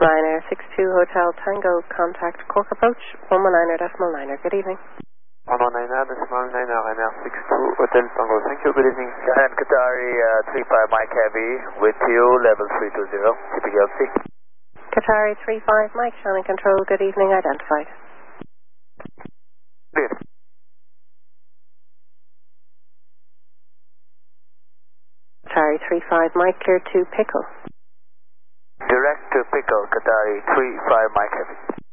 Ryanair 62 Hotel Tango, contact Cork approach 119.9. Good evening. 119.9, Ryanair 62 Hotel Tango. Thank you, good evening. And Qatari 35 Mike Heavy with you, level 320, CPLC. Qatari 35 Mike, Shannon Control, good evening, identified. Good. Qatari 35 Mike, clear to Pickle. Direct to Pickle, Qatari 35 Mike Heavy.